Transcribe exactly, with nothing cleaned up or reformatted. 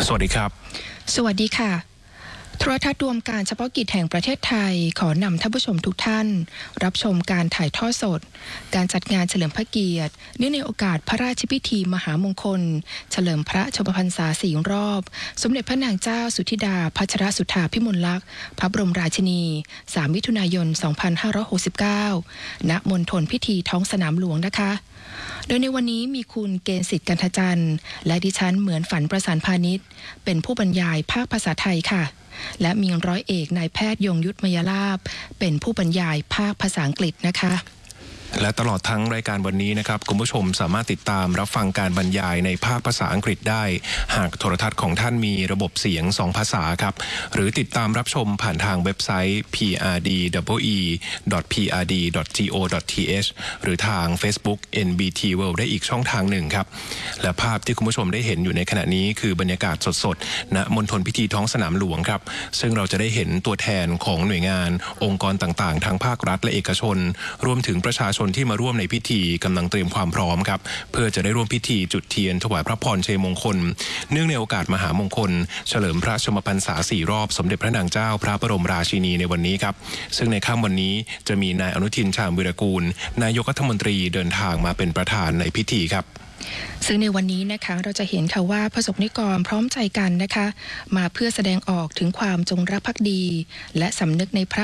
สวัสดีครับสวัสดีค่ะโทรทัศน์รวมการเฉพาะกิจแห่งประเทศไทยขอนำท่านผู้ชมทุกท่านรับชมการถ่ายทอดสดการจัดงานเฉลิมพระเกียรติเนื่องในโอกาสพระราชพิธีมหามงคลเฉลิมพระชนมพรรษาสี่รอบสมเด็จพระนางเจ้าสุธิดาพัชรสุธาพิมลลักษณ์พระบรมราชินีสามมิถุนายนสองพันห้าร้อยหกสิบเก้าณมณฑลพิธีท้องสนามหลวงนะคะโดยในวันนี้มีคุณเกณฑ์สิทธิ์กันทจันทร์และดิฉันเหมือนฝันประสานพาณิชย์เป็นผู้บรรยายภาคภาษาไทยค่ะและมีร้อยเอกนายแพทย์ยงยุทธมยลาภเป็นผู้บรรยายภาคภาษาอังกฤษนะคะและตลอดทั้งรายการวันนี้นะครับคุณผู้ชมสามารถติดตามรับฟังการบรรยายในภาคภาษาอังกฤษได้หากโทรทัศน์ของท่านมีระบบเสียงสองภาษาครับหรือติดตามรับชมผ่านทางเว็บไซต์ พี อาร์ ดี อี อี ดอท พี อาร์ ดี ดอท จี โอ ดอท ที เอช หรือทาง Facebook เอ็น บี ที World ได้อีกช่องทางหนึ่งครับและภาพที่คุณผู้ชมได้เห็นอยู่ในขณะนี้คือบรรยากาศสดๆณมณฑลพิธีท้องสนามหลวงครับซึ่งเราจะได้เห็นตัวแทนของหน่วยงานองค์กรต่างๆทั้งภาครัฐและเอกชนรวมถึงประชาชนที่มาร่วมในพิธีกำลังเตรียมความพร้อมครับเพื่อจะได้ร่วมพิธีจุดเทียนถวายพระพรชัยมงคลเนื่องในโอกาสมหามงคลเฉลิมพระชนมพรรษาสี่รอบสมเด็จพระนางเจ้าพระบรมราชินีในวันนี้ครับซึ่งในค่ำวันนี้จะมีนายอนุทินชาญวิรากูลนายกรัฐมนตรีเดินทางมาเป็นประธานในพิธีครับซึ่งในวันนี้นะคะเราจะเห็นค่ะว่าประสบนิกรพร้อมใจกันนะคะมาเพื่อแสดงออกถึงความจงรักภักดีและสำนึกในพระ